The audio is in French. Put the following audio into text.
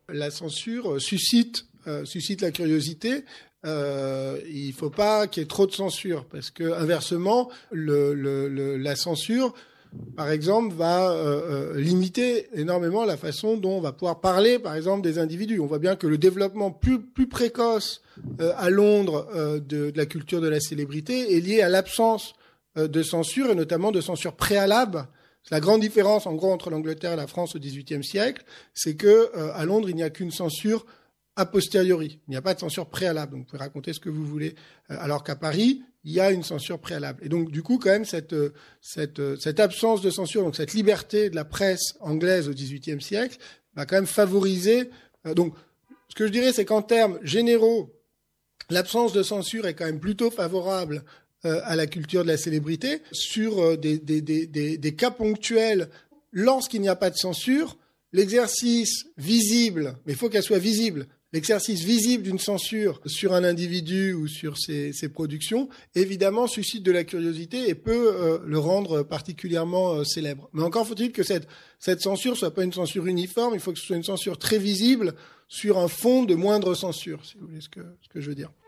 la censure suscite la curiosité. Il faut pas qu'il y ait trop de censure, parce que inversement, la censure, par exemple, va limiter énormément la façon dont on va pouvoir parler, par exemple, des individus. On voit bien que le développement plus précoce à Londres de la culture de la célébrité est lié à l'absence de censure, et notamment de censure préalable. La grande différence, en gros, entre l'Angleterre et la France au XVIIIe siècle, c'est que à Londres, il n'y a qu'une censure a posteriori. Il n'y a pas de censure préalable. Donc, vous pouvez raconter ce que vous voulez. Alors qu'à Paris, il y a une censure préalable. Et donc, du coup, quand même, cette absence de censure, donc cette liberté de la presse anglaise au XVIIIe siècle, va quand même favoriser. Donc, ce que je dirais, c'est qu'en termes généraux, l'absence de censure est quand même plutôt favorable à la culture de la célébrité. Sur des cas ponctuels, lorsqu'il n'y a pas de censure, l'exercice visible, mais il faut qu'elle soit visible, l'exercice visible d'une censure sur un individu ou sur ses productions, évidemment, suscite de la curiosité et peut le rendre particulièrement célèbre. Mais encore faut-il que cette censure soit pas une censure uniforme, il faut que ce soit une censure très visible sur un fond de moindre censure, si vous voulez ce que je veux dire.